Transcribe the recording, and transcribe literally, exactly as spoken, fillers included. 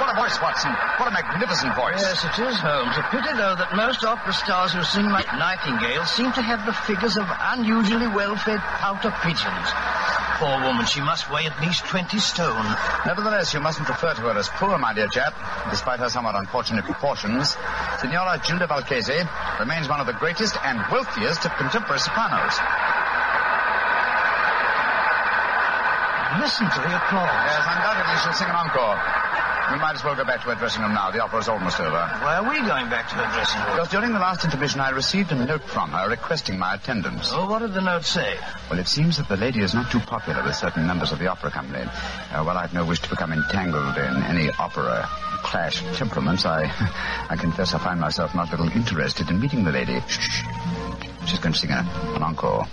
What a voice, Watson. What a magnificent voice. Yes, it is, Holmes. A pity, though, that most opera stars who sing like Nightingale seem to have the figures of unusually well-fed pouter pigeons. Poor woman, she must weigh at least twenty stone. Nevertheless, you mustn't refer to her as poor, my dear chap, despite her somewhat unfortunate proportions. Signora Gilda Valchese remains one of the greatest and wealthiest of contemporary sopranos. Listen to the applause. Yes, undoubtedly she'll sing an encore. We might as well go back to her dressing room now. The opera's almost over. Why are we going back to her dressing room? Because during the last intermission I received a note from her requesting my attendance. Oh, what did the note say? Well, it seems that the lady is not too popular with certain members of the opera company. Uh, well, I've no wish to become entangled in any opera clash of temperaments. I, I confess I find myself not a little interested in meeting the lady. Shh. She's going to sing a, an encore.